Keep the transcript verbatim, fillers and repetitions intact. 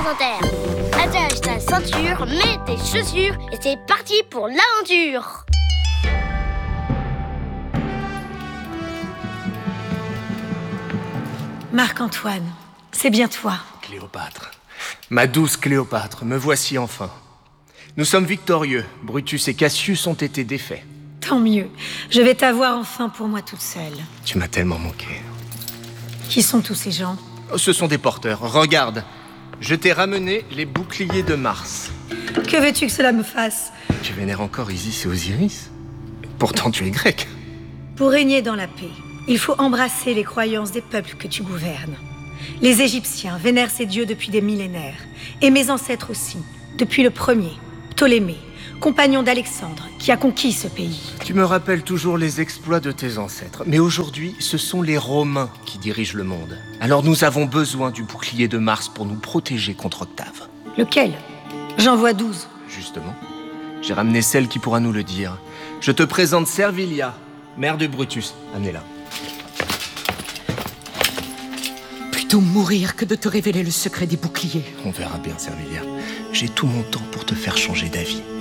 sans terre. Attache ta ceinture, mets tes chaussures et c'est parti pour l'aventure. Marc-Antoine, c'est bien toi. Cléopâtre, ma douce Cléopâtre, me voici enfin. Nous sommes victorieux. Brutus et Cassius ont été défaits. Tant mieux. Je vais t'avoir enfin pour moi toute seule. Tu m'as tellement manqué. Qui sont tous ces gens? Oh, ce sont des porteurs. Regarde, je t'ai ramené les boucliers de Mars. Que veux-tu que cela me fasse? Tu vénères encore Isis et Osiris? Pourtant, tu es grec. Pour régner dans la paix, il faut embrasser les croyances des peuples que tu gouvernes. Les Égyptiens vénèrent ces dieux depuis des millénaires, et mes ancêtres aussi, depuis le premier, Ptolémée, compagnon d'Alexandre, qui a conquis ce pays. Tu me rappelles toujours les exploits de tes ancêtres, mais aujourd'hui, ce sont les Romains qui dirigent le monde. Alors nous avons besoin du bouclier de Mars pour nous protéger contre Octave. Lequel? J'en vois douze. Justement, j'ai ramené celle qui pourra nous le dire. Je te présente Servilia, mère de Brutus. Amenez-la. Plutôt mourir que de te révéler le secret des boucliers. On verra bien, Servilia. J'ai tout mon temps pour te faire changer d'avis.